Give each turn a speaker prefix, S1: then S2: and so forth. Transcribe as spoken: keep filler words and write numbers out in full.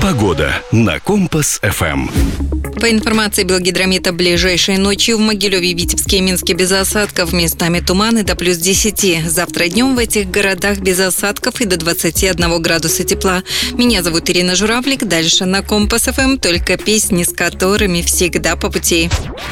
S1: Погода на Компас эф эм.
S2: По информации Белгидромета, ближайшей ночью в Могилеве, Витебске и Минске без осадков, местами туманы до плюс десяти. Завтра днем в этих городах без осадков и до двадцати одного градуса тепла. Меня зовут Ирина Журавлик. Дальше на Компас эф эм только песни, с которыми всегда по пути.